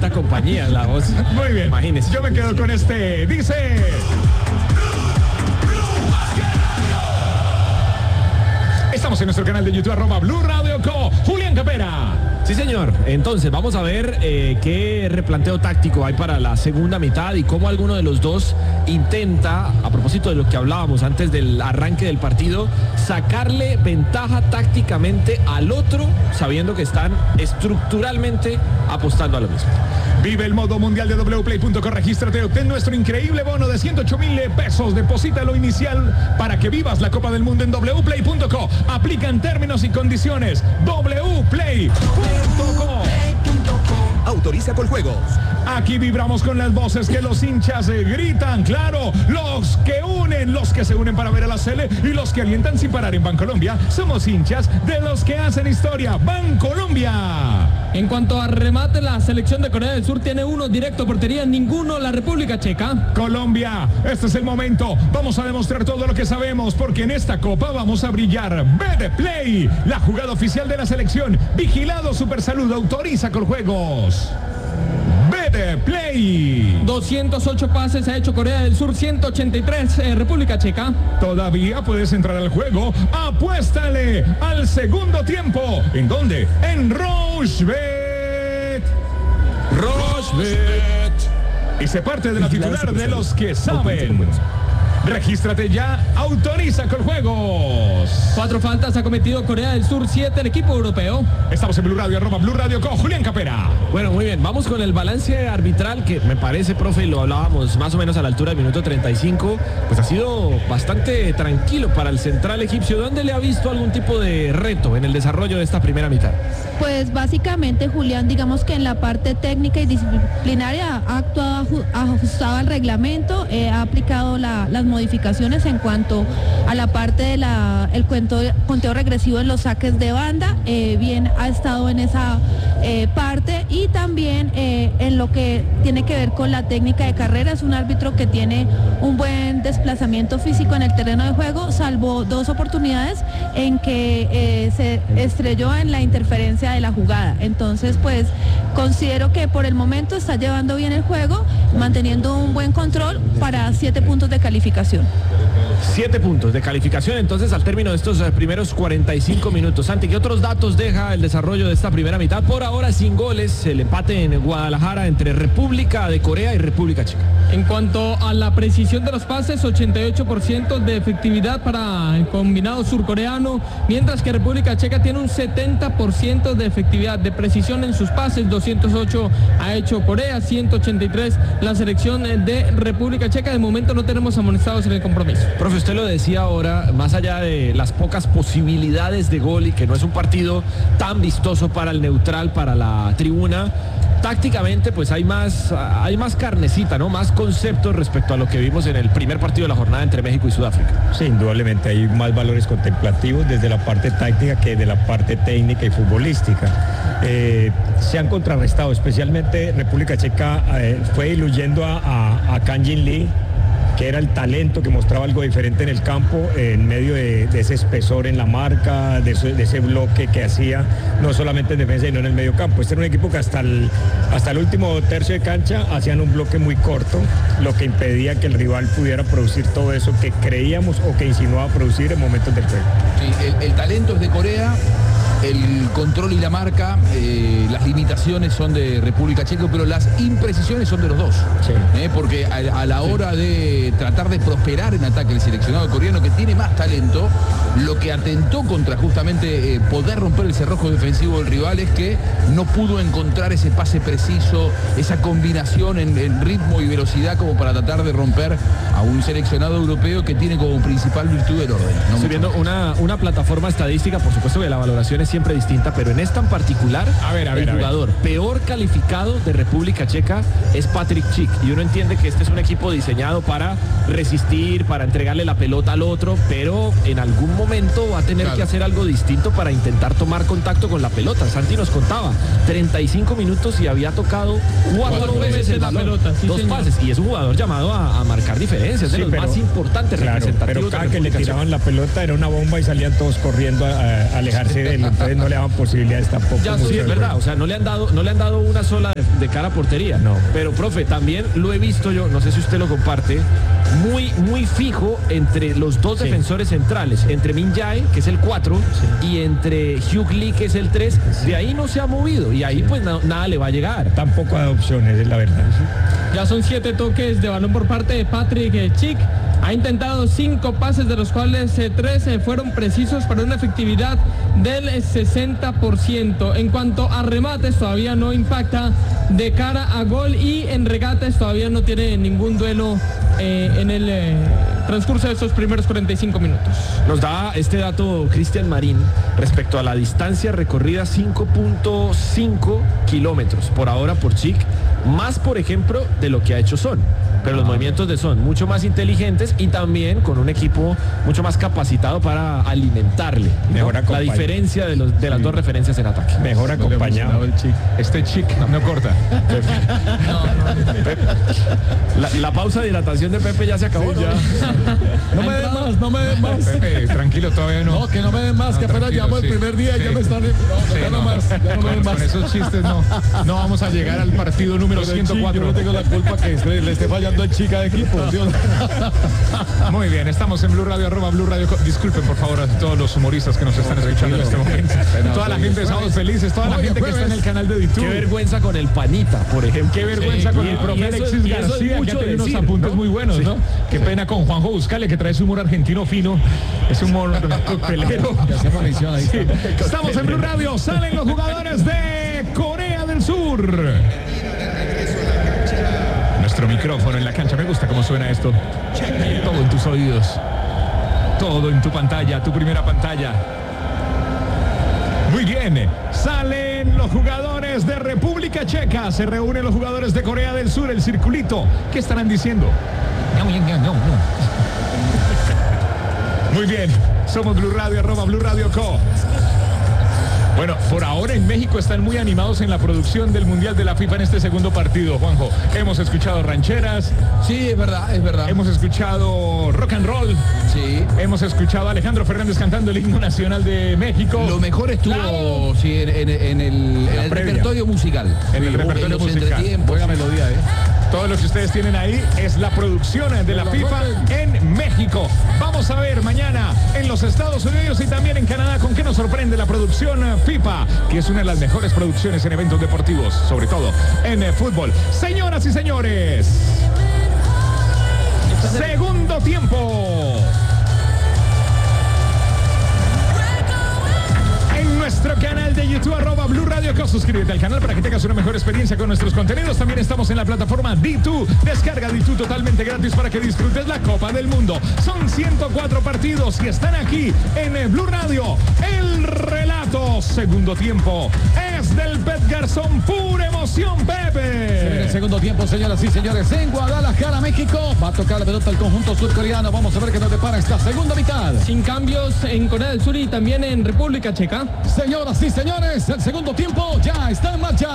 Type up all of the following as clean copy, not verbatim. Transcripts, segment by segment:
alta compañía la voz. Muy bien. Imagínese. Yo me quedo con este. Dice... Estamos en nuestro canal de YouTube, @Blue Radio Co. Julián Capera. Sí, señor. Entonces, vamos a ver qué replanteo táctico hay para la segunda mitad y cómo alguno de los dos intenta, a propósito de lo que hablábamos antes del arranque del partido, sacarle ventaja tácticamente al otro, sabiendo que están estructuralmente apostando a lo mismo. Vive el modo mundial de wplay.co, regístrate, obtén nuestro increíble bono de 108,000 pesos, deposita lo inicial para que vivas la Copa del Mundo en wplay.co. Aplican términos y condiciones. wplay.co. Autoriza con juegos. Aquí vibramos con las voces que los hinchas gritan, claro, los que unen, los que se unen para ver a la Sele y los que alientan sin parar en Bancolombia. Somos hinchas de los que hacen historia. Bancolombia. En cuanto a remate, la selección de Corea del Sur tiene uno directo a portería, ninguno la República Checa. Colombia, este es el momento. Vamos a demostrar todo lo que sabemos, porque en esta Copa vamos a brillar. Betplay, la jugada oficial de la selección. Vigilado Supersalud, autoriza con juegos. Betplay. 208 pases ha hecho Corea del Sur, 183 República Checa. Todavía puedes entrar al juego. Apuéstale al segundo tiempo. ¿En dónde? En Rochebet. Y se parte de la titular de los que saben. Regístrate ya, autoriza con juegos. 4 faltas ha cometido Corea del Sur, 7 el equipo europeo. Estamos en Blue Radio, @Blue Radio Co. Julián Capera. Bueno, muy bien, vamos con el balance arbitral que me parece, profe, y lo hablábamos más o menos a la altura del minuto 35, pues ha sido bastante tranquilo para el central egipcio. ¿Dónde le ha visto algún tipo de reto en el desarrollo de esta primera mitad? Pues básicamente, Julián, digamos que en la parte técnica y disciplinaria ha actuado ajustado al reglamento, ha aplicado las modificaciones en cuanto a la parte de el conteo regresivo en los saques de banda, bien ha estado en esa parte, y también en lo que tiene que ver con la técnica de carrera. Es un árbitro que tiene un buen desplazamiento físico en el terreno de juego, salvo 2 oportunidades en que se estrelló en la interferencia de la jugada. Entonces, pues considero que por el momento está llevando bien el juego, manteniendo un buen control para 7 puntos de calificación. 7 puntos de calificación entonces al término de estos primeros 45 minutos. Santi, ¿qué otros datos deja el desarrollo de esta primera mitad? Por ahora sin goles, el empate en Guadalajara entre República de Corea y República Checa. En cuanto a la precisión de los pases, 88% de efectividad para el combinado surcoreano, mientras que República Checa tiene un 70% de efectividad de precisión en sus pases. 208 ha hecho Corea, 183 la selección de República Checa. De momento no tenemos amonestados en el compromiso. Profe, usted lo decía ahora, más allá de las pocas posibilidades de gol y que no es un partido tan vistoso para el neutral, para la tribuna, tácticamente pues hay más carnecita, ¿no? Más conceptos respecto a lo que vimos en el primer partido de la jornada entre México y Sudáfrica. Sí, indudablemente hay más valores contemplativos desde la parte táctica que de la parte técnica y futbolística. Se han contrarrestado, especialmente República Checa fue diluyendo a Kang Jin Lee, que era el talento que mostraba algo diferente en el campo, en medio de ese espesor en la marca, de ese bloque que hacía, no solamente en defensa, sino en el medio campo. Este era un equipo que hasta el último tercio de cancha hacían un bloque muy corto, lo que impedía que el rival pudiera producir todo eso que creíamos o que insinuaba producir en momentos del juego. Sí, el talento es de Corea. El control y la marca, las limitaciones son de República Checa, pero las imprecisiones son de los dos. Sí. Porque a la hora de tratar de prosperar en ataque el seleccionado coreano, que tiene más talento, lo que atentó contra justamente poder romper el cerrojo defensivo del rival es que no pudo encontrar ese pase preciso, esa combinación en ritmo y velocidad como para tratar de romper a un seleccionado europeo que tiene como principal virtud el orden. ¿No? Estoy viendo una plataforma estadística, por supuesto que la valoración es siempre distinta, pero en esta en particular, el jugador peor calificado de República Checa es Patrick Schick, y uno entiende que este es un equipo diseñado para resistir, para entregarle la pelota al otro, pero en algún momento va a tener que hacer algo distinto para intentar tomar contacto con la pelota. Santi nos contaba, 35 minutos y había tocado 4 veces la pelota, 2 pases, y es un jugador llamado a marcar diferencias, de los más importantes representativos. Pero cada que le tiraban la pelota era una bomba y salían todos corriendo a alejarse del entonces no le daban posibilidades tampoco. Ya sí, es verdad, o sea, no le han dado una sola de cara a portería. No. Pero, profe, también lo he visto yo, no sé si usted lo comparte, muy fijo entre los dos defensores centrales, entre Min Jae, que es el 4, y entre Hugh Lee, que es el 3. De ahí no se ha movido y ahí pues nada le va a llegar. Tampoco hay opciones, es la verdad. Ya son 7 toques de balón por parte de Patrick Schick. Ha intentado 5 pases, de los cuales 3 fueron precisos para una efectividad del 60%. En cuanto a remates, todavía no impacta de cara a gol, y en regates todavía no tiene ningún duelo en el transcurso de estos primeros 45 minutos. Nos da este dato Cristian Marín respecto a la distancia recorrida, 5.5 kilómetros por ahora por Schick, más por ejemplo de lo que ha hecho Son. Pero los movimientos de Son mucho más inteligentes y también con un equipo mucho más capacitado para alimentarle, ¿no? La diferencia de las dos referencias en ataque. Mejor acompañado. Este Schick no corta. La pausa de hidratación de Pepe ya se acabó. Sí, ya. No me den más. Pepe, tranquilo, todavía no. No, que no me den más, que apenas llamo el primer día y ya me están... Ya no me den más. Con esos chistes no vamos a llegar al partido número 104. Yo no tengo la culpa que le esté fallando el chica de equipo. Muy bien, estamos en Blue Radio, @Blue Radio. Disculpen por favor a todos los humoristas que nos están escuchando en este momento. Toda la gente de Sábados Felices, toda la gente que está en el canal de YouTube. Qué vergüenza con el Panita, por ejemplo. Qué vergüenza con el profe Alexis García, que tiene unos apuntes muy buenos, ¿no? Qué pena con Juanjo Buscale, que trae su humor argentino fino, ese humor coctelero. Estamos en Blue Radio, salen los jugadores de Corea del Sur. Nuestro micrófono en la cancha, me gusta cómo suena esto. Todo en tus oídos, todo en tu pantalla, tu primera pantalla. Muy bien, salen los jugadores de República Checa, se reúnen los jugadores de Corea del Sur, el circulito. ¿Qué estarán diciendo? No. Muy bien, somos Blue Radio, @Blue Radio Co. Bueno, por ahora en México están muy animados en la producción del Mundial de la FIFA en este segundo partido, Juanjo. Hemos escuchado rancheras. Sí, es verdad, es verdad. Hemos escuchado rock and roll. Sí. Hemos escuchado a Alejandro Fernández cantando el himno nacional de México. Lo mejor estuvo en el repertorio musical. En el repertorio musical. Buena melodía, Todo lo que ustedes tienen ahí es la producción de la FIFA en México. Vamos a ver mañana en los Estados Unidos y también en Canadá con qué nos sorprende la producción FIFA, que es una de las mejores producciones en eventos deportivos, sobre todo en fútbol. Señoras y señores, segundo tiempo. Nuestro canal de YouTube, @Blue Radio Co. Suscríbete al canal para que tengas una mejor experiencia con nuestros contenidos. También estamos en la plataforma D2. Descarga D2 totalmente gratis para que disfrutes la Copa del Mundo. Son 104 partidos y están aquí en Blue Radio. El relato, segundo tiempo, es del Pet Garzón. Pura emoción, Pepe. En el segundo tiempo, señoras y señores, en Guadalajara, México, va a tocar la pelota el conjunto surcoreano. Vamos a ver qué nos depara esta segunda mitad. Sin cambios en Corea del Sur y también en República Checa. Señoras y señores, el segundo tiempo ya está en marcha.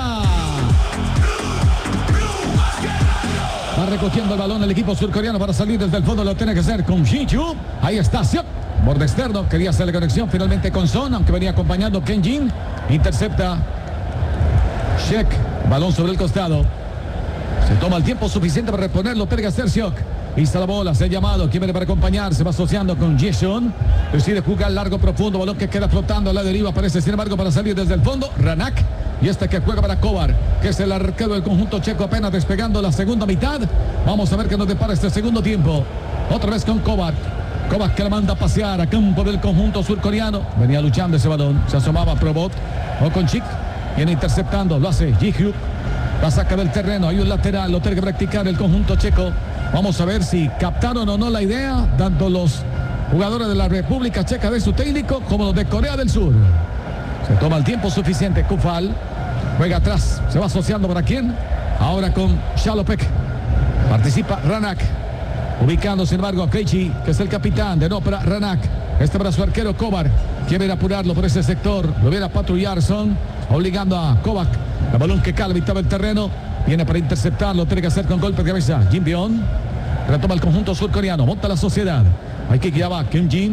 Va recogiendo el balón el equipo surcoreano para salir desde el fondo. Lo tiene que hacer con Ji-Ju. Ahí está Seok. Borde externo. Quería hacer la conexión finalmente con Son, aunque venía acompañando Kenjin. Intercepta Shek. Balón sobre el costado. Se toma el tiempo suficiente para reponerlo. Tiene que hacer Seok. Vista la bola, se ha llamado, quien viene para acompañar, se va asociando con Jason, decide jugar largo, profundo, balón que queda flotando a la deriva, parece sin embargo para salir desde el fondo, Ranak, y este que juega para Kovar, que es el arquero del conjunto checo apenas despegando la segunda mitad. Vamos a ver qué nos depara este segundo tiempo, otra vez con Kovar, Kovar que la manda a pasear a campo del conjunto surcoreano, venía luchando ese balón, se asomaba Probot, o con Chik, viene interceptando, lo hace Ji-Hyuk, la saca del terreno, hay un lateral, lo tiene que practicar el conjunto checo. Vamos a ver si captaron o no la idea, tanto los jugadores de la República Checa de su técnico como los de Corea del Sur. Se toma el tiempo suficiente. Kufal juega atrás, se va asociando para quién. Ahora con Shalopek. Participa Ranak. Ubicando sin embargo a Keiichi, que es el capitán de no para Ranak. Este para su arquero Kovar. Quiere apurarlo por ese sector. Lo viene a patrullar Son, obligando a Kovac. El balón que cae, mitad del terreno. Viene para interceptarlo, tiene que hacer con golpe de cabeza. Jin Byung retoma el conjunto surcoreano, monta la sociedad. Hay que ya va Kim Jin,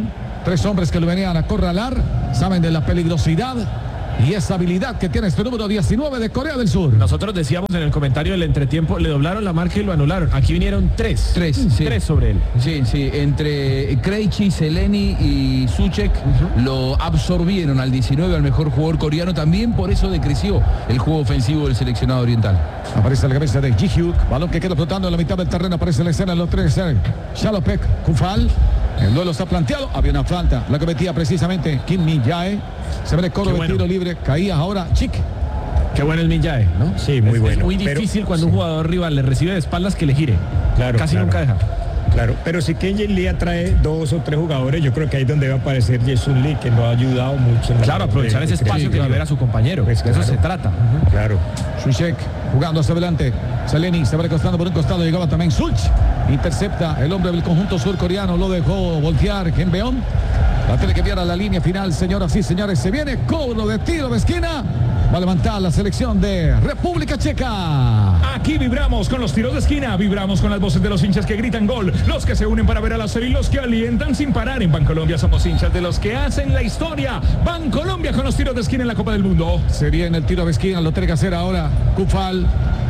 3 hombres que lo venían a acorralar, saben de la peligrosidad y esa habilidad que tiene este número 19 de Corea del Sur. Nosotros decíamos en el comentario del entretiempo, le doblaron la marca y lo anularon. Aquí vinieron 3. 3 sobre él. Sí, entre Krejci, Seleni y Suchek lo absorbieron al 19, al mejor jugador coreano. También por eso decreció el juego ofensivo del seleccionado oriental. Aparece la cabeza de Ji-hyuk, balón que queda flotando en la mitad del terreno. Aparece la escena en los 3. Shalopek, Kufal. El duelo está planteado. Había una falta. La cometía precisamente Kim Min-jae. Se ve el coro de tiro libre. Caía ahora Chic. Qué bueno el Min-jae, ¿no? Sí, muy bueno. Es muy difícil cuando un jugador rival le recibe de espaldas que le gire. Casi nunca deja. Claro, pero si Kenjin Lee trae 2 o 3 jugadores, yo creo que ahí es donde va a aparecer Jason Lee, que nos ha ayudado mucho. Claro, aprovechar ese espacio que libera a su compañero. Pues de eso se trata. Claro. Suchek jugando hacia adelante. Seleni se va recostando por un costado. Llegaba también Such. Intercepta el hombre del conjunto surcoreano. Lo dejó voltear Genbeon. Va a tener que enviar a la línea final, señoras y señores. Se viene cobro de tiro de esquina. Va a levantar la selección de República Checa. Aquí vibramos con los tiros de esquina, vibramos con las voces de los hinchas que gritan gol, los que se unen para ver a la serie y los que alientan sin parar. En Bancolombia somos hinchas de los que hacen la historia. Bancolombia con los tiros de esquina en la Copa del Mundo. Se viene el tiro de esquina, lo tiene que hacer ahora Kufal.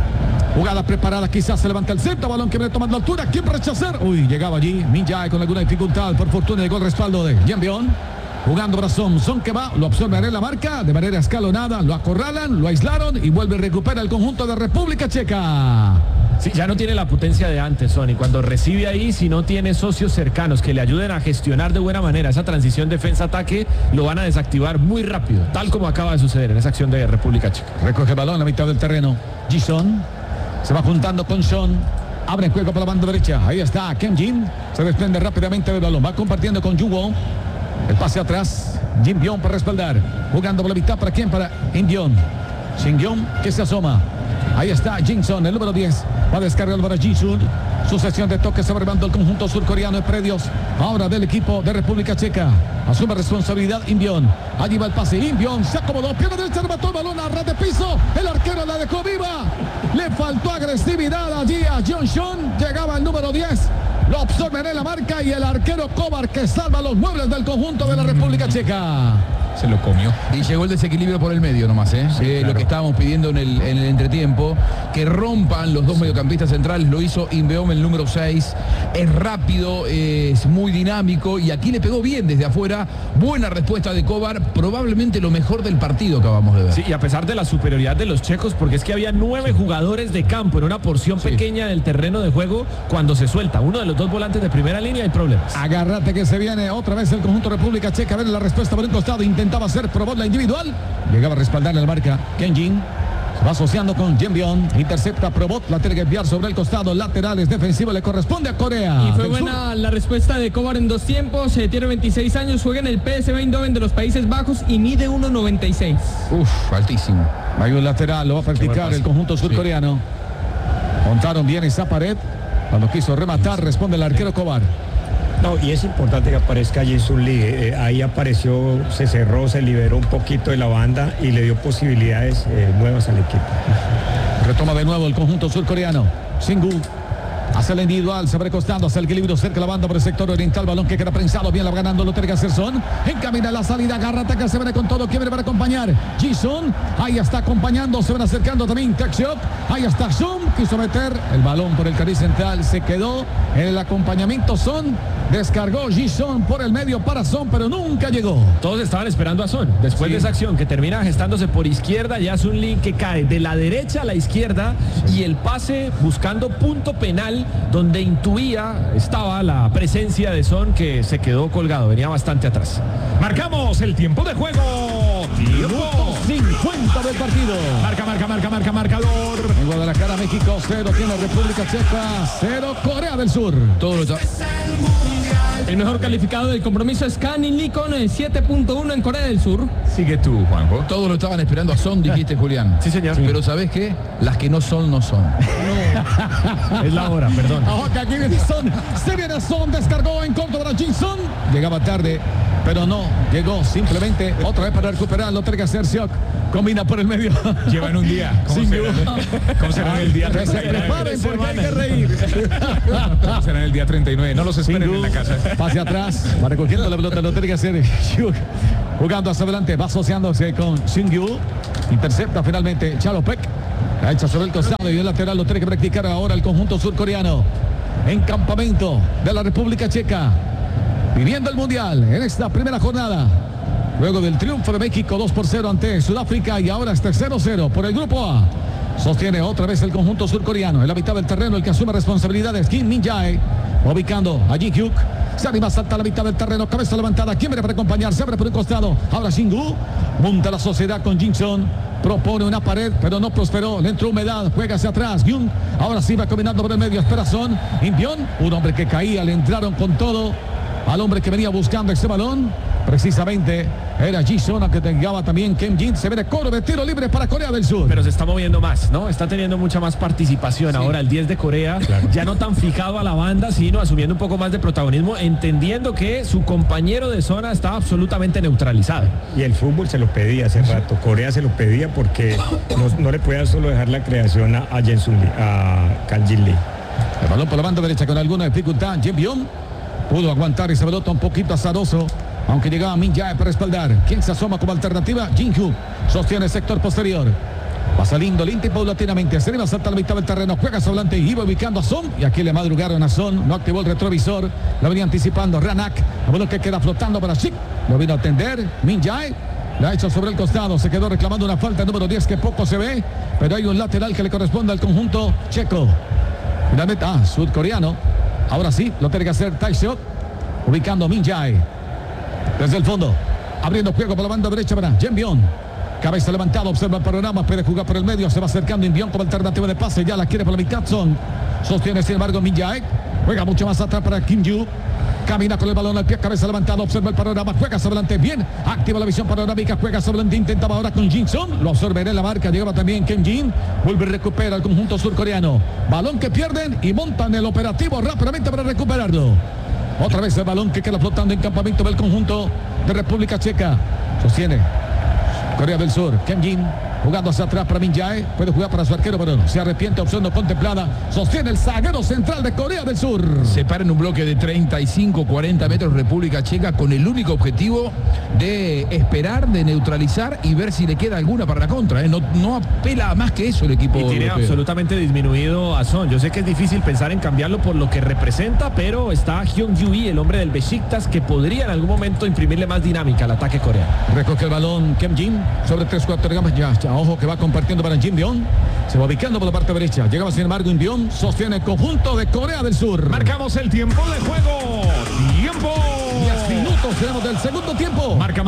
Jugada preparada, quizás se levanta el centro, balón que viene tomando altura. ¿Quién rechazar? Uy, llegaba allí Min-jae con alguna dificultad. Por fortuna llegó el respaldo de Genbeon. Jugando Brazón, Son que va, lo absorbe en la marca de manera escalonada, lo acorralan, lo aislaron y vuelve a recuperar el conjunto de República Checa. Sí, ya no tiene la potencia de antes, Sony. Cuando recibe ahí, si no tiene socios cercanos que le ayuden a gestionar de buena manera esa transición defensa-ataque, lo van a desactivar muy rápido, tal como acaba de suceder en esa acción de República Checa. Recoge el balón en la mitad del terreno. Ji-son se va juntando con Son. Abre el juego por la banda derecha. Ahí está Kim-jin. Se desprende rápidamente del balón. Va compartiendo con Yu-won. El pase atrás. Jin-byung para respaldar. Jugando por la mitad. ¿Para quién? Para In-byung. Shin-gyun que se asoma. Ahí está Jin-son, el número 10. Va a descargar para Ji-sun. Sucesión de toques arreglando el conjunto surcoreano de predios. Ahora del equipo de República Checa. Asume responsabilidad In-byung. Allí va el pase. In-byung se acomodó. Pierna derecha, remató el balón a ras de piso. El arquero la dejó viva. Le faltó agresividad allí a Jeong-seon. Llegaba el número 10. Lo absorben en la marca y el arquero Kovar que salva los muebles del conjunto de la República Checa. Se lo comió. Y llegó el desequilibrio por el medio nomás, ¿eh? Sí, claro. Lo que estábamos pidiendo en el entretiempo, que rompan los dos mediocampistas centrales, lo hizo In-beom, el número 6. Es rápido, es muy dinámico y aquí le pegó bien desde afuera. Buena respuesta de Kovar, probablemente lo mejor del partido que acabamos de ver. Sí, y a pesar de la superioridad de los checos, porque es que había 9 jugadores de campo en una porción pequeña del terreno de juego, cuando se suelta uno de los dos volantes de primera línea hay problemas. Agárrate que se viene otra vez el conjunto República Checa. A ver la respuesta por un costado. Intentaba hacer probot la individual. Llegaba a respaldar en la marca Kenjin. Se va asociando con Genbeon. Intercepta probot. La tiene que enviar sobre el costado. Laterales defensivo. Le corresponde a Corea. Y fue buena la respuesta de Kovar en 2 tiempos. Tiene 26 años. Juega en el PSV Eindhoven de los Países Bajos y mide 1.96. Uf, altísimo. Hay un lateral. Lo va a practicar el conjunto surcoreano. Montaron bien esa pared. Cuando quiso rematar, responde el arquero Kovar. No, y es importante que aparezca Jason Lee. Ahí apareció, se cerró, se liberó un poquito de la banda y le dio posibilidades nuevas al equipo. Retoma de nuevo el conjunto surcoreano. Singu hace la individual, se va recostando hacia el equilibrio cerca de la banda por el sector oriental. Balón que queda prensado, bien la va ganando, lo tiene que hacer Son. Encamina la salida, agarra, ataca, se viene con todo. ¿Quién viene para acompañar? Ji-son, ahí está acompañando, se van acercando también Taexiok. Ahí está Son, quiso meter el balón por el cariz central, se quedó en el acompañamiento Son. Descargó Ji-son por el medio para Son, pero nunca llegó. Todos estaban esperando a Son. Después de esa acción que termina gestándose por izquierda, ya es un link que cae de la derecha a la izquierda y el pase buscando punto penal donde intuía estaba la presencia de Son, que se quedó colgado, venía bastante atrás. Marcamos el tiempo de juego. Minuto 50 del partido. Marcador. En Guadalajara, México, 0 tiene República Checa, 0 Corea del Sur. Todo lo El mejor calificado del compromiso es Kanin Lee con 7.1 en Corea del Sur. Sigue tú, Juanjo. Todos lo estaban esperando a Son, dijiste, Julián. Sí, señor. Pero ¿sabés qué? Las que no son, no son. Es la hora, perdón. Aquí viene Son. Se viene Son, descargó en contra para Jin-son. Llegaba tarde pero no llegó. Simplemente otra vez para recuperar. Lo tiene que hacer Siok. Combina por el medio. Llevan un día. ¿Cómo será el día 39? Preparen porque hay que reír. ¿Cómo será el día 39? No los esperen en la casa. Pase atrás. Va recogiendo la pelota. Lo tiene que hacer Siok. Jugando hacia adelante. Va asociándose con Shin-Yu. Intercepta finalmente Chalopek. La echa sobre el costado y el lateral lo tiene que practicar ahora el conjunto surcoreano. En campamento de la República Checa. Viviendo el Mundial en esta primera jornada. Luego del triunfo de México 2-0 ante Sudáfrica y ahora este 0-0 por el grupo A. Sostiene otra vez el conjunto surcoreano. En la mitad del terreno el que asume responsabilidades Kim Min-jae. Ubicando a Ji-hyuk. Se anima a saltar a la mitad del terreno. Cabeza levantada. ¿Quién viene para acompañar? Se abre por un costado. Ahora Shin-gu. Monta la sociedad con Jin-son. Propone una pared, pero no prosperó. Le entró humedad. Juega hacia atrás. Gyun. Ahora sí va combinando por el medio. Espera Son. Imbion. Un hombre que caía. Le entraron con todo al hombre que venía buscando ese balón. Precisamente era Ji-son, aunque tengaba también Kim Jin. Se ve de coro de tiro libre para Corea del Sur. Pero se está moviendo más, ¿no? Está teniendo mucha más participación. Sí. Ahora el 10 de Corea, claro. Ya no tan fijado a la banda, sino asumiendo un poco más de protagonismo, entendiendo que su compañero de zona está absolutamente neutralizado. Y el fútbol se lo pedía hace rato. Corea se lo pedía porque no le podía solo dejar la creación a Jensun Lee, a Kang Jin Lee. El balón por la banda derecha con alguna dificultad. Jin Byung pudo aguantar ese pelota un poquito azaroso. Aunque llegaba Min-jae para respaldar. ¿Quién se asoma como alternativa? Jin-hyuk. Sostiene el sector posterior. Va saliendo lenta y paulatinamente. Se va salta a la mitad del terreno. Juega hacia adelante y iba ubicando a Son. Y aquí le madrugaron a Son. No activó el retrovisor. Lo venía anticipando Ranak. A bueno que queda flotando para Shik. Lo vino a atender. Min-jae. La ha hecho sobre el costado. Se quedó reclamando una falta número 10 que poco se ve. Pero hay un lateral que le corresponde al conjunto checo. Finalmente, sudcoreano. Ahora sí, lo tiene que hacer Tae-seok. Ubicando a Min-jae. Desde el fondo, abriendo juego por la banda derecha para Jin-byung. Cabeza levantada, observa el panorama, puede jugar por el medio, se va acercando Imbion como alternativa de pase, ya la quiere por la mitad Son. Sostiene sin embargo Min-jae, juega mucho más atrás para Kim-yu. Camina con el balón al pie, cabeza levantada, observa el panorama, juega hacia adelante, bien, activa la visión panorámica, juega hacia adelante, intentaba ahora con Jin-son, lo absorberá en la marca, llegaba también Kim-jin, vuelve y recupera el conjunto surcoreano. Balón que pierden y montan el operativo rápidamente para recuperarlo. Otra vez el balón que queda flotando en campamento del conjunto de República Checa. Sostiene Corea del Sur. Kim Jin jugando hacia atrás para Min-jae. Puede jugar para su arquero, pero se arrepiente. Opción no contemplada. Sostiene el zaguero central de Corea del Sur. Se para en un bloque de 35-40 metros República Checa con el único objetivo de esperar, de neutralizar y ver si le queda alguna para la contra. No apela a más que eso el equipo. Y tiene europeo. Absolutamente disminuido a Son. Yo sé que es difícil pensar en cambiarlo por lo que representa, pero está Hyun-Ju, el hombre del Besiktas, que podría en algún momento imprimirle más dinámica al ataque coreano. Recoge el balón Kim Jin sobre 3-4 gamas. Ya, ojo que va compartiendo para Jin-byung. Se va ubicando por la parte derecha. Llegaba sin embargo Imbion. Sostiene el conjunto de Corea del Sur. Marcamos el tiempo de juego. Tiempo. 10 minutos tenemos del segundo tiempo. Marca.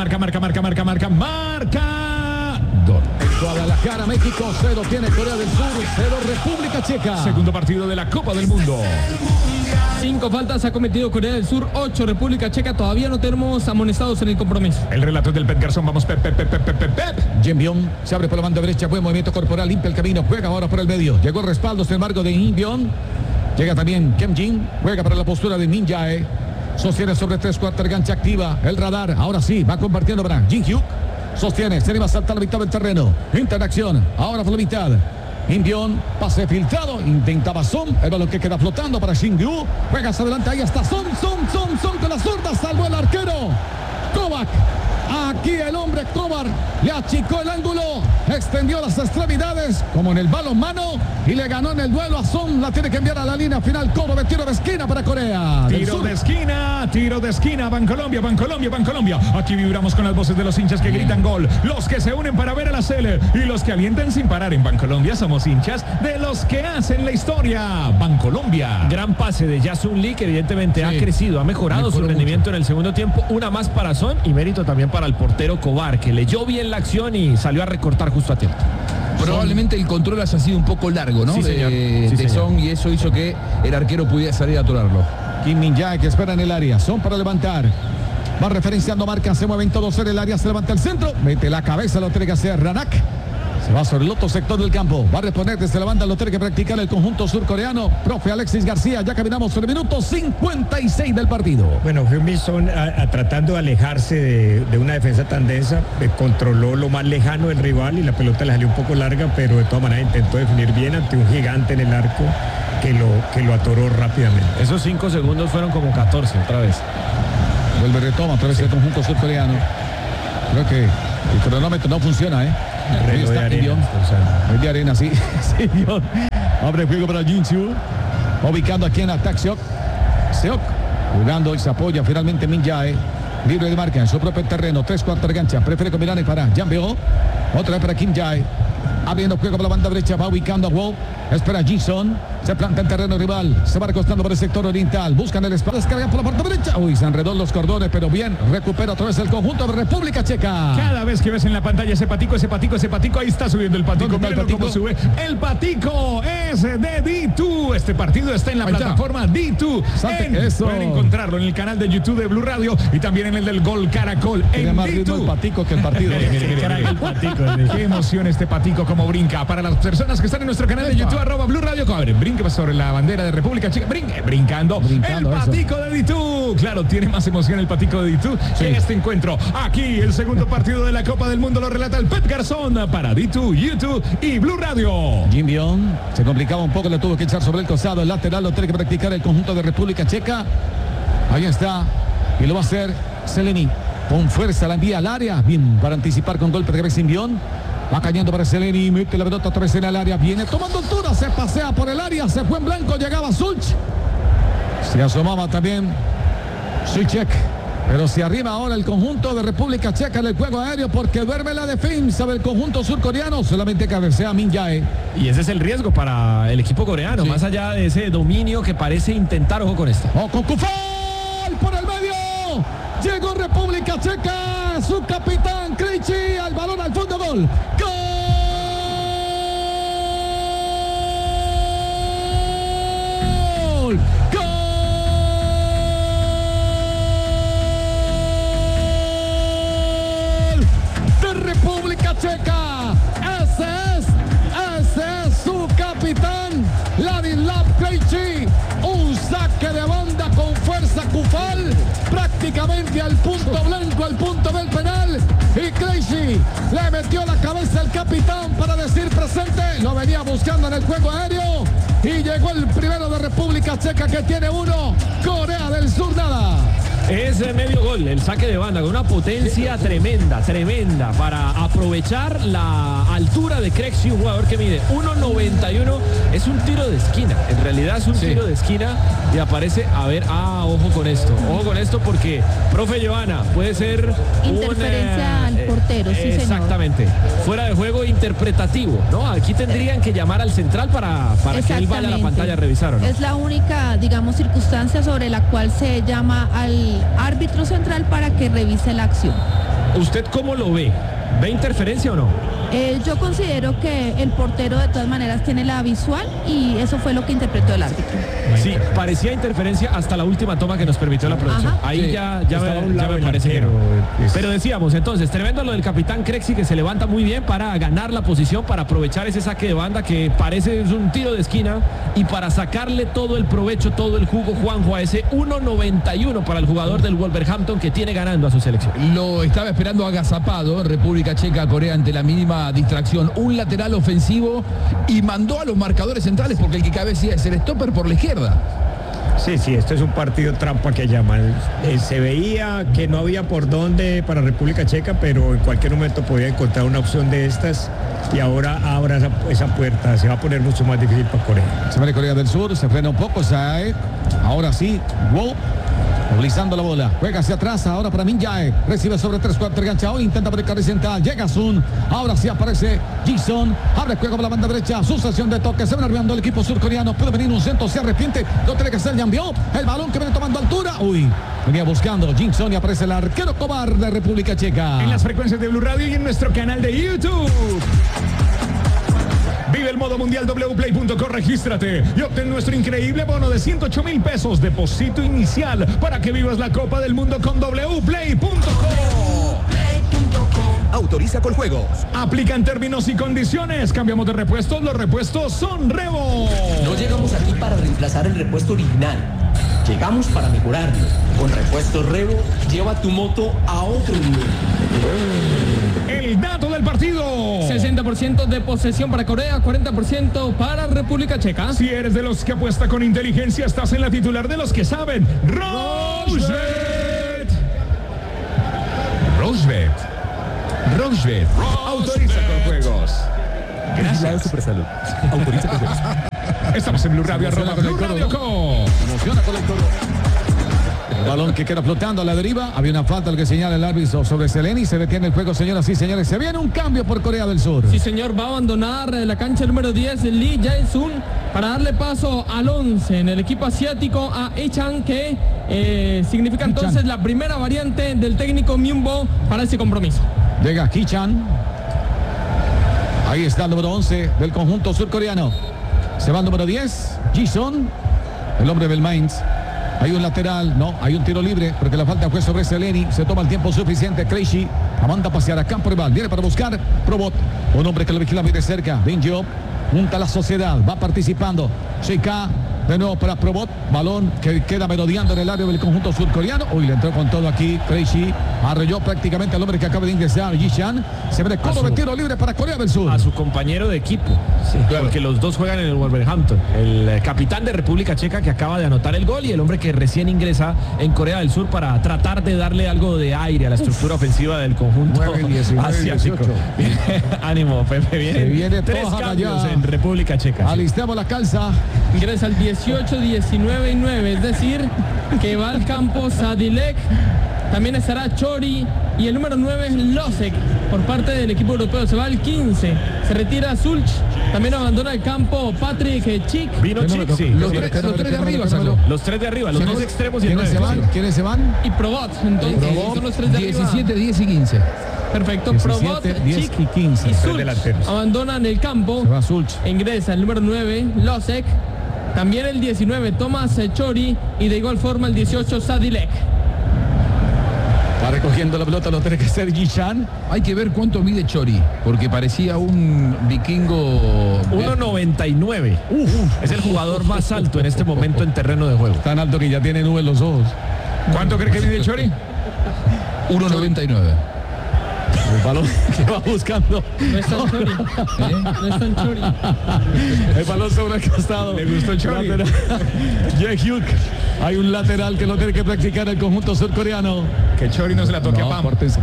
Guadalajara, México, 0 tiene Corea del Sur, 0 República Checa. Segundo partido de la Copa del Mundo. 5 faltas ha cometido Corea del Sur, 8 República Checa. Todavía no tenemos amonestados en el compromiso. El relato del Pep Garzón. Vamos, Pep. Jin-byung se abre por la banda derecha. Buen movimiento corporal, limpia el camino. Juega ahora por el medio. Llegó el respaldo, sin embargo, de Imbion. Llega también Kim Jin. Juega para la postura de Min-jae. Sostiene sobre 3-4 gancha activa. El radar. Ahora sí, va compartiendo para Jin-hyuk. Sostiene, se le va a saltar a la mitad del terreno. Interacción, ahora por la mitad. Imbion, pase filtrado, intentaba Son, el balón que queda flotando para Shin-gu. Juega hacia adelante, ahí está Son con la zurda, salvó el arquero. Kovac, aquí el hombre Kovar le achicó el ángulo, extendió las extremidades como en el balonmano y le ganó en el duelo a Son. La tiene que enviar a la línea final. Cobro de tiro de esquina para Corea. Tiro de esquina. Bancolombia. Aquí vibramos con las voces de los hinchas que gritan gol, los que se unen para ver a la Sele y los que alientan sin parar. En Bancolombia somos hinchas de los que hacen la historia. Bancolombia. Gran pase de Jae-sung Lee, que evidentemente ha crecido, ha mejorado su rendimiento en el segundo tiempo. Una más para Son y mérito también para el portero Kovar, que leyó bien la acción y salió a recortar justo a tiempo. Probablemente el control haya sido un poco largo, ¿no? Sí, señor. De Son, y eso hizo que el arquero pudiera salir a atorarlo. Kim Min-jae que espera en el área. Son para levantar. Va referenciando marca. Se mueven todos en el área. Se levanta el centro. Mete la cabeza. Lo tiene que hacer Ranak. Se va sobre el otro sector del campo. Va a responder desde la banda. Lo tiene que practicar el conjunto surcoreano. Profe Alexis García. Ya caminamos sobre el minuto 56 del partido. Bueno, Heung-min Son tratando de alejarse de una defensa tan densa, controló lo más lejano del rival y la pelota le salió un poco larga, pero de todas maneras intentó definir bien ante un gigante en el arco que lo atoró rápidamente. Esos 5 segundos fueron como 14 otra vez. Vuelve retoma otra vez el conjunto surcoreano. Creo que el cronómetro no funciona, ¿eh? Ahí está de arena, sí. Señor. Abre el juego para Jin-Soo. Ubicando aquí en ataque Seok. Jugando y se apoya finalmente Min Jae. Libre de marca en su propio terreno. 3/4 de cancha. Prefiere combinar para Jan Beo. Otra vez para Kim Jae. Abriendo juego por la banda derecha. Va ubicando a Wo. Espera Ji-Son. Se planta en terreno rival. Se va recostando por el sector oriental. Buscan el espacio. Descargan por la parte derecha. Uy, se enredó los cordones, pero bien. Recupera otra vez el conjunto de República Checa. Cada vez que ves en la pantalla ese patico, ahí está subiendo el patico. ¿Dónde está el patico? Cómo sube. El patico es de D2. Este partido está en la plataforma D2. Eso. Pueden encontrarlo en el canal de YouTube de Blue Radio y también en el del Gol Caracol. Tiene más ritmo el patico que el partido. Qué emoción este patico como brinca. Para las personas que están en nuestro canal de YouTube, @Blue Radio, brinque sobre la bandera de República Checa, brincando el patico de D2. Claro, tiene más emoción el patico de D2 en este encuentro. Aquí el segundo partido de la Copa del Mundo lo relata el Pep Garzón para D2, YouTube y Blue Radio. Jin Byung se complicaba un poco, le tuvo que echar sobre el costado, el lateral lo tiene que practicar el conjunto de República Checa. Ahí está, y lo va a hacer Seleni. Con fuerza la envía al área, bien para anticipar con golpe de Jin Byung. Va cayendo para Seleni, mete la pelota otra vez en el área, viene tomando altura, se pasea por el área, se fue en blanco, llegaba Sulch. Se asomaba también Sulchek, pero se arriba ahora el conjunto de República Checa en el juego aéreo porque duerme la defensa del conjunto surcoreano, solamente cabecea Min Jae. Y ese es el riesgo para el equipo coreano, más allá de ese dominio que parece intentar, ojo con esto. Con Kufal por el medio, llegó República Checa, su capitán Krejci, al balón al fondo, gol. ¡Gol! ¡Gol! De República Checa. Ese es su capitán, Ladislav Krejci. Un saque de banda con fuerza Kufal, prácticamente al punto blanco, al punto del penal. Y Krejci le metió la cabeza al capitán para decir presente. Lo venía buscando en el juego aéreo. Y llegó el primero de República Checa, que tiene 1. Corea del Sur nada. Es medio gol, el saque de banda con una potencia tremenda para aprovechar la altura de Krejci, un jugador que mide 1.91. Es un tiro de esquina, en realidad es un tiro de esquina y aparece, ojo con esto porque, profe Johanna, puede ser interferencia al portero, sí, exactamente, señor. Fuera de juego interpretativo, ¿no? Aquí tendrían que llamar al central para que él vaya a la pantalla a revisar, ¿o no? Es la única, digamos, circunstancia sobre la cual se llama al árbitro central para que revise la acción. ¿Usted cómo lo ve? ¿Ve interferencia o no? Yo considero que el portero de todas maneras tiene la visual y eso fue lo que interpretó el árbitro. Sí, parecía interferencia hasta la última toma que nos permitió la producción. Ajá. Ahí ya me parece que no. Pero decíamos entonces, tremendo lo del capitán Krejci, que se levanta muy bien para ganar la posición, para aprovechar ese saque de banda que parece es un tiro de esquina y para sacarle todo el provecho, todo el jugo, Juanjo, a ese 1.91 para el jugador del Wolverhampton que tiene ganando a su selección. Lo estaba esperando agazapado República Checa, Corea, ante la mínima distracción. Un lateral ofensivo y mandó a los marcadores centrales porque el que cabecea es el stopper por la izquierda. Sí, esto es un partido trampa que llaman. Se veía que no había por dónde para República Checa, pero en cualquier momento podía encontrar una opción de estas y ahora abra esa puerta. Se va a poner mucho más difícil para Corea. Se va de Corea del Sur, se frena un poco, ahora sí, wow. Movilizando la bola, juega hacia atrás, ahora para Min Jae, recibe sobre 3/4 gancha, intenta por el carril central, llega Sun, ahora sí aparece Ji-Son, abre el juego por la banda derecha, sucesión de toques, se va nerviando el equipo surcoreano, puede venir un centro, se arrepiente, lo tiene que hacer Jan Byo, el balón que viene tomando altura, venía buscando Ji-Son y aparece el arquero Kovar de República Checa. En las frecuencias de Blue Radio y en nuestro canal de YouTube. Vive el modo mundial wplay.co, regístrate y obtén nuestro increíble bono de 108,000 pesos, depósito inicial para que vivas la Copa del Mundo con wplay.co. Autoriza con juegos. Aplican términos y condiciones. Cambiamos de repuestos. Los repuestos son Revo. No llegamos aquí para reemplazar el repuesto original. Llegamos para mejorarlo. Con Repuestos Revo, lleva tu moto a otro nivel. El dato del partido. 60% de posesión para Corea, 40% para República Checa. Si eres de los que apuesta con inteligencia, estás en la titular de los que saben. Rosebet. Rosebet. Autoriza con juegos. Gracias. Supersalud. Autoriza con juegos. Estamos en Blue Radio, @ Blue Radio Co. Emociona con el coro. El balón que queda flotando a la deriva. Había una falta, lo que señala el árbitro sobre Seleni. Se detiene el juego, señoras y señores. Se viene un cambio por Corea del Sur. Sí, señor, va a abandonar la cancha número 10, Lee Jae-sun, para darle paso al 11 en el equipo asiático, a Echan, que significa entonces la primera variante del técnico Myung-bo para ese compromiso. Llega Ki-chan. Ahí está el número 11 del conjunto surcoreano. Se va el número 10, Ji-son, el hombre del Mainz. Hay un lateral, no, hay un tiro libre, porque la falta fue sobre Seleni. Se toma el tiempo suficiente. Kreishi manda a pasear a campo rival. Viene para buscar Probot, un hombre que lo vigila muy de cerca. Bin-jo junta a la sociedad, va participando. Sheika, de nuevo para Probot. Balón que queda merodeando en el área del conjunto surcoreano. Uy, le entró con todo aquí. Kreishi arrolló prácticamente al hombre que acaba de ingresar, Ji-chan. Se ve como de tiro libre para Corea del Sur. A su compañero de equipo, sí, claro, porque los dos juegan en el Wolverhampton. El capitán de República Checa, que acaba de anotar el gol, y el hombre que recién ingresa en Corea del Sur para tratar de darle algo de aire a la estructura ofensiva del conjunto 19, asiático. Ánimo, Pepe, viene 3 cambios en República Checa. Alistemos la calza. Ingresa al 18, 19 y 9, es decir, que va al campo Sadilek. También estará Chori y el número 9 es Losek por parte del equipo europeo. Se va al 15, se retira Sulch. También abandona el campo Patrick Chick. Vino Chick, sí. Los tres de arriba sacó. Los 3 de arriba, los 2 extremos y el 9. ¿Quiénes se van? Y Probot, entonces son los 3 de arriba. 17, 10 y 15. Perfecto, 17, Probot, 10 Chick y 15. y Sulch abandonan el campo. Se va Sulch. Ingresa el número 9, Losek. También el 19, Tomás Chori. Y de igual forma el 18, Sadilek. Va recogiendo la pelota, lo tiene que hacer Ji-chan. Hay que ver cuánto mide Chori, porque parecía un vikingo. 1.99. Es el jugador más alto en este momento en terreno de juego. Tan alto que ya tiene nubes los ojos. ¿Cuánto cree que mide Chori? 1.99. El balón que va buscando. No es tan Chori. No es tan Chori. El balón sobre el costado. Le gustó Chori. Jae-hyuk. Hay un lateral que lo tiene que practicar el conjunto surcoreano. Que Chori no se la toque a Pam. Pórtense.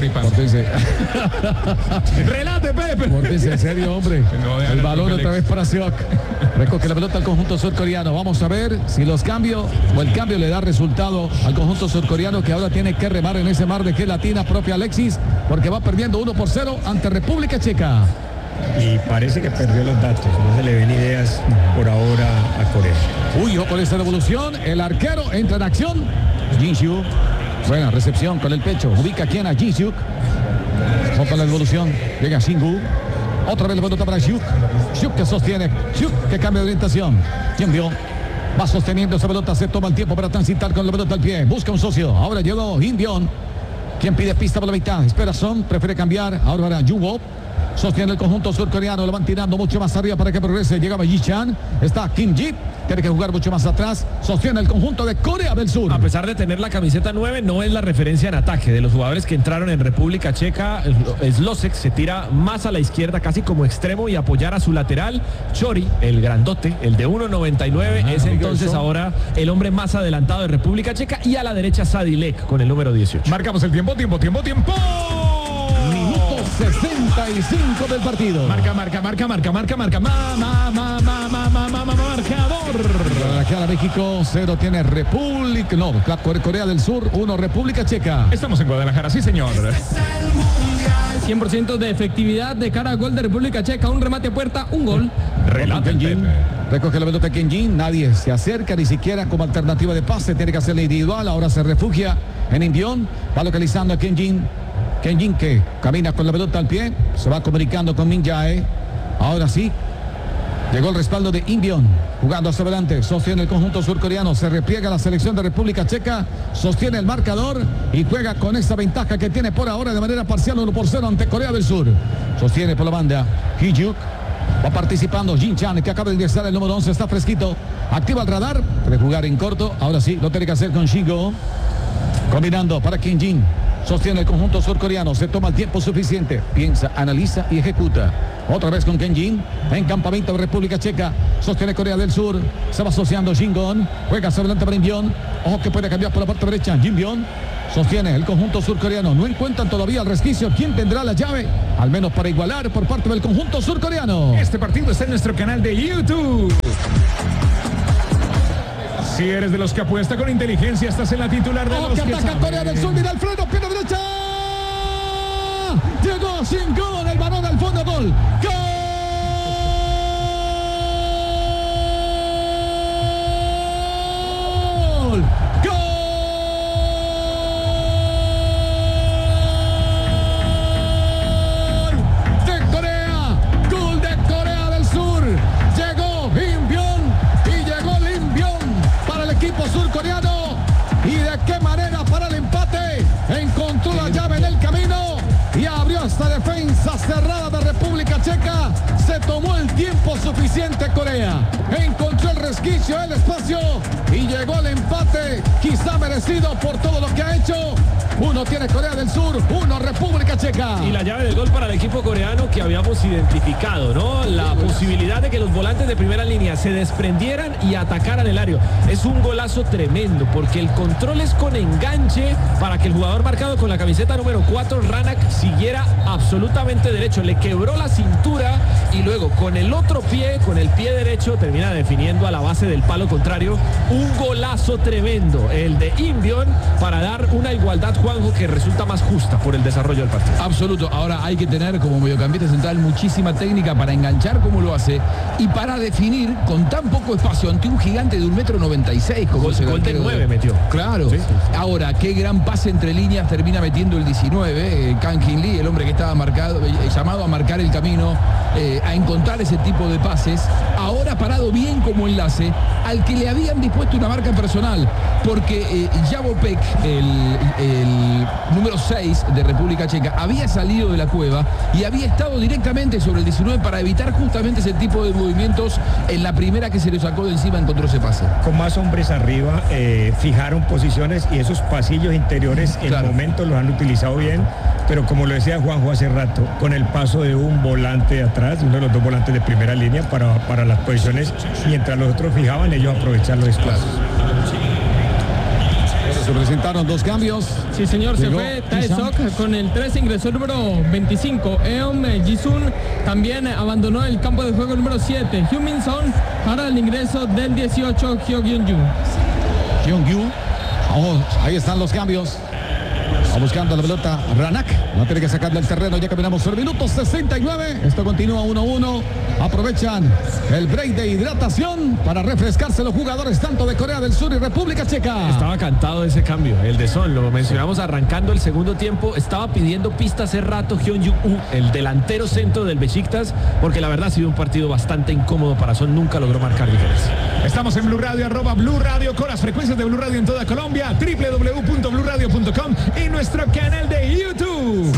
Relate, Pepe. Pórtense, en serio, hombre. No, el balón otra vez para Seok. Recoge la pelota al conjunto surcoreano. Vamos a ver si los cambios o el cambio le da resultado al conjunto surcoreano, que ahora tiene que remar en ese mar de gelatina propia Alexis, porque va perdiendo 1-0 ante República Checa. Y parece que perdió los datos, no se le ven ideas por ahora a Corea. Uy, ojo con esta devolución, el arquero entra en acción. Ji-hyuk, buena recepción con el pecho, ubica aquí a Ji-hyuk. Ojo la devolución, llega Shingu. Otra vez la pelota para Hyuk. Hyuk que sostiene, Hyuk que cambia de orientación. ¿Quién vio? Va sosteniendo esa pelota, se toma el tiempo para transitar con la pelota al pie. Busca un socio, ahora llegó Inbion. ¿Quién pide pista por la mitad? Espera Son, prefiere cambiar, ahora para Yubo. Sostiene el conjunto surcoreano, lo van tirando mucho más arriba para que progrese. Llegaba Ji-chan, está Kim Ji, tiene que jugar mucho más atrás. Sostiene el conjunto de Corea del Sur. A pesar de tener la camiseta 9, no es la referencia en ataque. De los jugadores que entraron en República Checa, Losek se tira más a la izquierda, casi como extremo, y apoyar a su lateral. Chori, el grandote, el de 1.99, es entonces ahora el hombre más adelantado de República Checa. Y a la derecha Sadilek con el número 18. Marcamos el tiempo. 65 del partido. Marcador. Aquí a México 0 tiene Corea del Sur 1 República Checa. Estamos en Guadalajara, sí señor. 100% de efectividad de cara a gol de República Checa, un remate a puerta, un gol. Relate, recoge la pelota Kenjin, nadie se acerca ni siquiera como alternativa de pase, tiene que hacerle individual, ahora se refugia en Inbion, va localizando a Kenjin que camina con la pelota al pie, se va comunicando con Min Jae, ahora sí, Llegó el respaldo de Inbion, jugando hacia adelante, sostiene el conjunto surcoreano, se repliega la selección de República Checa, sostiene el marcador y juega con esa ventaja que tiene por ahora de manera parcial 1-0 ante Corea del Sur. Sostiene por la banda Hee-juk, va participando Jin Chan, que acaba de ingresar el número 11, está fresquito, activa el radar, puede jugar en corto, ahora sí, lo tiene que hacer con Shingo, combinando para Kim Jin. Sostiene el conjunto surcoreano, se toma el tiempo suficiente, piensa, analiza y ejecuta. Otra vez con Kenjin, en campamento de República Checa, sostiene Corea del Sur, se va asociando Shingon, juega hacia adelante para Inbion, ojo que puede cambiar por la parte derecha, Inbion, sostiene el conjunto surcoreano, no encuentran todavía el resquicio, ¿quién tendrá la llave? Al menos para igualar por parte del conjunto surcoreano. Este partido está en nuestro canal de YouTube. Si eres de los que apuesta con inteligencia, estás en la titular de los que que ataca saben. Corea del Sur, mira el freno, pierna derecha. Llegó Shingon, el balón al fondo, gol. ¡Gol! ¡Gol! De Corea, gol de Corea del Sur. Llegó Inbion y llegó Inbion para el equipo surcoreano. ¿Y de qué manera para el empate? Encontró la llave en el camino y abrió esta defensa cerrada de República Checa. Se tomó el tiempo suficiente Corea. Encontró el resquicio, el espacio y llegó el empate, quizá merecido por todo lo que ha hecho. Uno tiene Corea del Sur, uno República Checa. Y la llave del gol para el equipo coreano que habíamos identificado, ¿no? La posibilidad de que los volantes de primera línea se desprendieran y atacaran el área. Es un golazo tremendo porque el control es con enganche para que el jugador marcado con la camiseta número 4, Ranak, siguiera absolutamente derecho. Le quebró la cintura y luego con el otro pie, con el pie derecho, termina definiendo a la base del palo contrario. Un golazo tremendo, el de Inbion, para dar una igualdad, Juanjo, que resulta más justa por el desarrollo del partido. Absoluto. Ahora hay que tener como mediocampista central muchísima técnica para enganchar como lo hace y para definir con tan poco espacio ante un gigante de 1,96 m como el gol de 9 metió. Claro. Sí. Ahora, qué gran pase entre líneas termina metiendo el 19, Kang Hin Lee, el hombre que estaba marcado, llamado a marcar el camino, a encontrar ese tipo de pases. Ahora parado bien como enlace al que le habían dispuesto una marca personal, porque Javopek, el número 6 de República Checa, había salido de la cueva y había estado directamente sobre el 19 para evitar justamente ese tipo de movimientos. En la primera que se le sacó de encima encontró ese pase. Con más hombres arriba, fijaron posiciones y esos pasillos interiores en momentos los han utilizado bien, pero como lo decía Juanjo hace rato, con el paso de un volante de atrás, uno de los dos volantes de primera línea para las posiciones, mientras los otros fijaban, ellos aprovechar los espacios. Se presentaron dos cambios. Sí, señor, se fue Tae Sok, con el 3 ingresó el número 25, Eom Ji-sun, también abandonó el campo de juego el número 7, Hyun Min Son, para el ingreso del 18, Hyo Kyung-yu. Ahí están los cambios. Va buscando la pelota Ranak, no tiene que sacar del terreno, ya caminamos sobre el minuto 69, esto continúa 1-1, aprovechan el break de hidratación para refrescarse los jugadores tanto de Corea del Sur y República Checa. Estaba cantado ese cambio, el de Son, lo mencionamos arrancando el segundo tiempo, estaba pidiendo pista hace rato Hyun Juk-u, el delantero centro del Besiktas, porque la verdad ha sido un partido bastante incómodo para Son, nunca logró marcar diferencia. Estamos en Blue Radio, @Blue Radio, con las frecuencias de Blue Radio en toda Colombia, www.bluradio.com y nuestro canal de YouTube.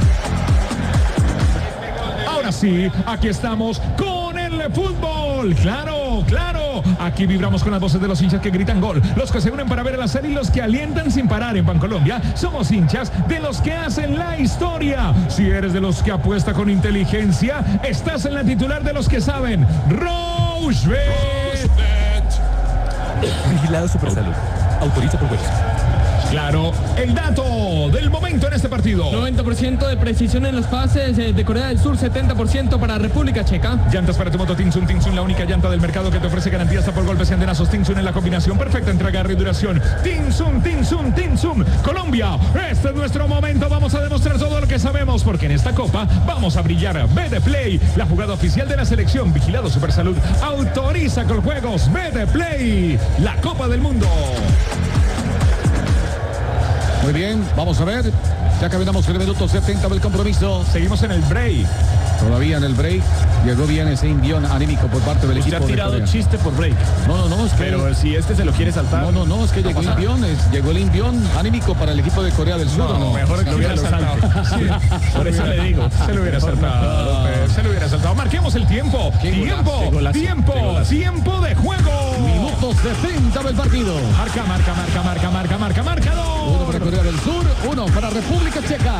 Ahora sí, aquí estamos con el fútbol. Claro, claro. Aquí vibramos con las voces de los hinchas que gritan gol, los que se unen para ver la serie y los que alientan sin parar en Bancolombia. Somos hinchas de los que hacen la historia. Si eres de los que apuesta con inteligencia, estás en la titular de los que saben. Rochebet. Vigilado Supersalud. Autoriza por juegos. Claro, el dato del momento en este partido. 90% de precisión en los pases de Corea del Sur, 70% para República Checa. Llantas para tu moto Tinsun. Tinsun, la única llanta del mercado que te ofrece garantía hasta por golpes y antenazos. Tinsun en la combinación perfecta entre agarre y duración. Tinsun, Tinsun, Tinsun. Colombia, este es nuestro momento. Vamos a demostrar todo lo que sabemos, porque en esta copa vamos a brillar. BD Play, la jugada oficial de la selección. Vigilado Supersalud. Autoriza con juegos. BD Play, la Copa del Mundo. Muy bien, vamos a ver. Ya caminamos en el minuto 70 del compromiso. Seguimos en el break. Todavía en el break. Llegó bien ese envión anímico por parte del Usted equipo ha de tirado Corea. chiste por break. No, es que... Pero si este se lo quiere saltar. No, es que llegó el envión anímico para el equipo de Corea del Sur. Mejor que lo hubiera saltado. Sí, Por eso le digo. se lo hubiera saltado. Se lo hubiera saltado. Marquemos el tiempo. Tiempo de juego. Minutos 70 del partido. Marca. Uno para Corea del Sur, uno para República Checa.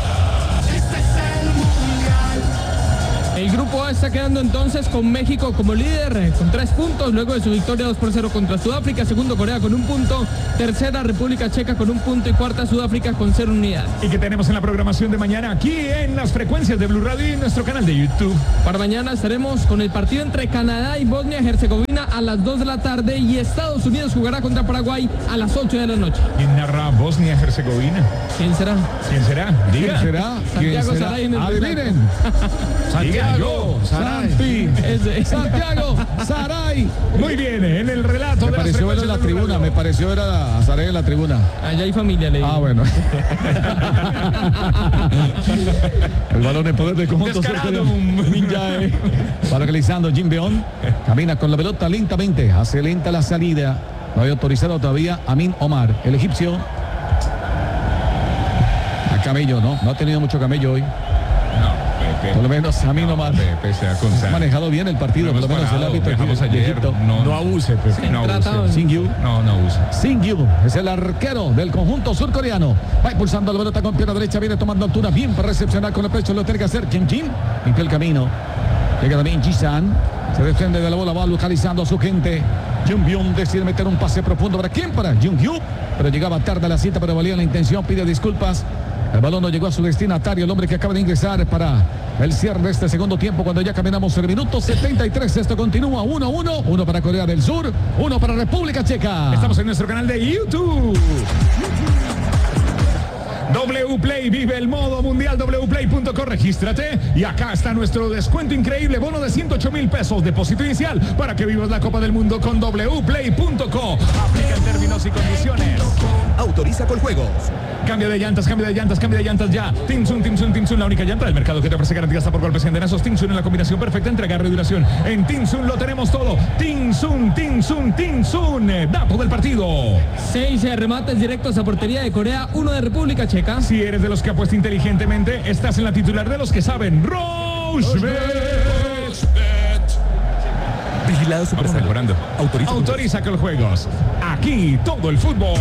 El grupo A está quedando entonces con México como líder con 3 puntos, luego de su victoria 2-0 contra Sudáfrica, segundo Corea con 1 punto, tercera República Checa con 1 punto y cuarta Sudáfrica con 0 unidades. ¿Y qué tenemos en la programación de mañana aquí en las frecuencias de Blue Radio y en nuestro canal de YouTube? Para mañana estaremos con el partido entre Canadá y Bosnia-Herzegovina a las 2 de la tarde y Estados Unidos jugará contra Paraguay a las 8 de la noche. ¿Quién narra Bosnia-Herzegovina? ¿Quién será? Diga. Santiago Saray en el Adivinen. Santiago Saray. Muy bien, en el relato Me de las pareció ver frecuencias en la de Blue tribuna, Radio. me pareció ver a Saray en la tribuna. Allá hay familia, le digo. Ah, bueno. El balón en poder del conjunto Descarado. Minjae. Va realizando Jim Beon. Camina con la pelota lentamente. Hace lenta la salida. No había autorizado todavía Amin Omar, el egipcio. A camello, ¿no? No ha tenido mucho camello hoy. Por lo menos Amin Omar. Ha manejado bien el partido, por lo menos el árbitro de Egipto. No abuse, Pepe. No abuse. Singyu. No abuse. Singyu es el arquero del conjunto surcoreano. Va impulsando la pelota con pierna derecha, viene tomando altura, bien para recepcionar con el pecho, lo tiene que hacer Kim Jin. Limpia el camino. Llega también Ji-san. Se defiende de la bola, va localizando a su gente. Jung Byung decide meter un pase profundo. ¿Para quién? Para Jung Hyu. Pero llegaba tarde a la cita, pero valía la intención, pide disculpas. El balón no llegó a su destinatario, el hombre que acaba de ingresar para el cierre de este segundo tiempo, cuando ya caminamos el minuto 73. Esto continúa 1-1, uno para Corea del Sur, uno para República Checa. Estamos en nuestro canal de YouTube. Wplay, vive el modo mundial, wplay.co, regístrate y acá está nuestro descuento increíble, bono de 108,000 pesos, depósito inicial para que vivas la Copa del Mundo con wplay.co. Aplica en términos y condiciones. Autoriza con juegos. Cambio de llantas ya. Tinsun, la única llanta del mercado que te ofrece garantía hasta por golpes y endenazos. Tinsun en la combinación perfecta entre agarre y duración. En Tinsun lo tenemos todo. Tinsun. Dato del partido. 6 remates directos a portería de Corea, 1 de República Checa. Si eres de los que apuesta inteligentemente, estás en la titular de los que saben. Rochebet. Vigilado Supersaldo. Autoriza con juegos. Aquí todo el fútbol.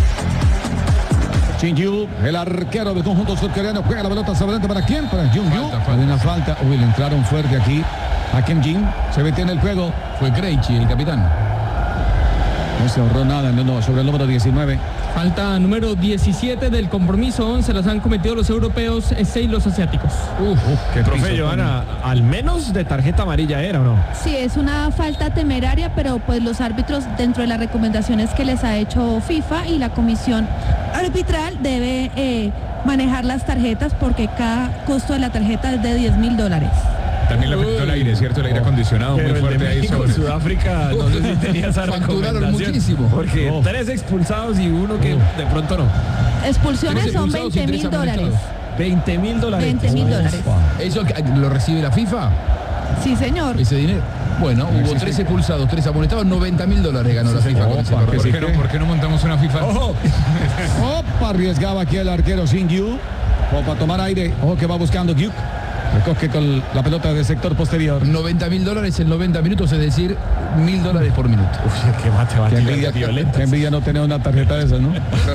Shin-Yu, el arquero del conjunto surcoreano, juega la pelota sobre adelante. ¿Para quién? Para Jung-Yu. Hay una falta. Uy, le entraron fuerte aquí a Kim Jin. Se mete en el juego. Fue Krejci, el capitán. No se ahorró nada sobre el número 19. Falta número 17 del compromiso. 11 las han cometido los europeos, 6 los asiáticos. Qué profe, Johanna, al menos de tarjeta amarilla era, ¿o no? Sí, es una falta temeraria, pero pues los árbitros, dentro de las recomendaciones que les ha hecho FIFA y la comisión arbitral, debe manejar las tarjetas porque cada costo de la tarjeta es de $10,000. También le afectó el aire, ¿cierto? El aire acondicionado muy fuerte ahí sobre Sudáfrica, no sé si tenía esa Facturaron recomendación. muchísimo. Porque 3 expulsados y uno que de pronto no. Expulsiones son Expulsados y 20,000 dólares. $20,000. 20,000 dólares. ¿Eso lo recibe la FIFA? Sí, señor. Ese dinero. Bueno, hubo 3 expulsados, 3 amonestados, $90,000 ganó la FIFA con ese Opa, error. ¿Por qué no montamos una FIFA? Opa, arriesgaba aquí el arquero Shin-Yu. Para tomar aire. Ojo que va buscando Gyuk. Recoge con la pelota del sector posterior. $90,000 en 90 minutos, es decir, $1,000 por minuto. Uf, qué matemática violenta. Qué envidia no tener una tarjeta de esas, ¿no?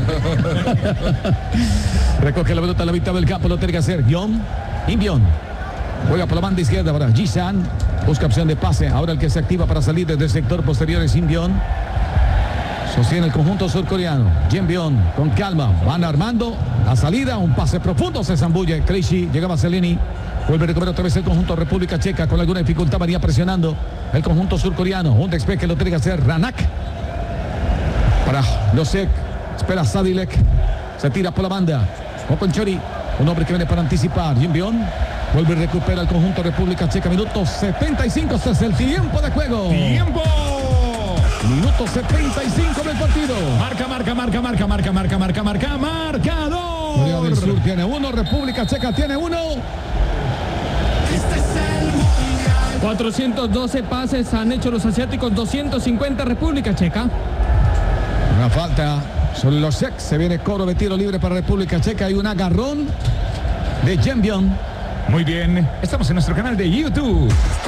Recoge la pelota a la mitad del campo, lo tiene que hacer Inbion. Juega por la banda izquierda para Ji-san. Busca opción de pase. Ahora el que se activa para salir desde el sector posterior es Inbion. Sostiene el conjunto surcoreano. Jin-Byun con calma. Van armando la salida. Un pase profundo. Se zambulle. Krejci. Llegaba Seleni. Vuelve a recuperar otra vez el conjunto República Checa. Con alguna dificultad venía presionando el conjunto surcoreano. Un despeje lo tiene que hacer Ranak. Para Losek. Espera Sadilek. Se tira por la banda. Con Chori. Un hombre que viene para anticipar. Jin-Byun. Vuelve y recupera el conjunto República Checa. Minuto 75. Este es el tiempo de juego. ¡Tiempo! Minuto 75 del partido. Marcador. Corea del Sur tiene 1, República Checa tiene 1. Este es el mundial. 412 pases han hecho los asiáticos, 250 República Checa. Una falta sobre los Czech. Se viene cobro de tiro libre para República Checa. Hay un agarrón de Jembion. Muy bien, estamos en nuestro canal de YouTube.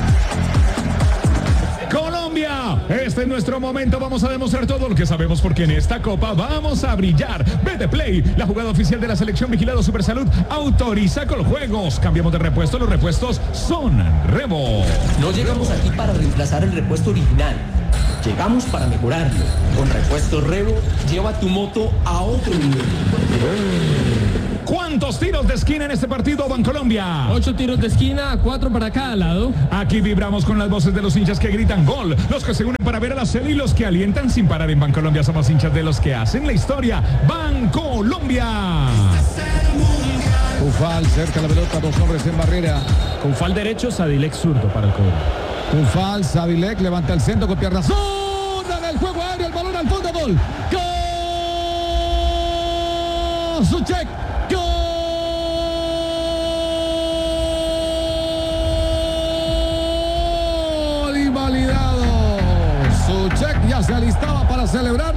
Colombia, este es nuestro momento, vamos a demostrar todo lo que sabemos porque en esta copa vamos a brillar. BT Play, la jugada oficial de la selección vigilado Supersalud, autoriza con juegos. Cambiamos de repuesto, los repuestos son Revo. No llegamos aquí para reemplazar el repuesto original. Llegamos para mejorarlo. Con repuesto Revo, lleva tu moto a otro nivel. ¿Cuántos tiros de esquina en este partido, Bancolombia? 8 tiros de esquina, 4 para cada lado. Aquí vibramos con las voces de los hinchas que gritan gol, los que se unen para ver a la serie y los que alientan sin parar. En Bancolombia somos hinchas de los que hacen la historia. Bancolombia. Cufal cerca la pelota, 2 hombres en barrera. Cufal derecho, Sadilek zurdo para el cobro. Cufal, Sadilek levanta el centro con pierna zurda en el juego aéreo, el balón al fondo, gol. ¡Gol! Suchek. Invalidado. Suchek ya se alistaba para celebrar.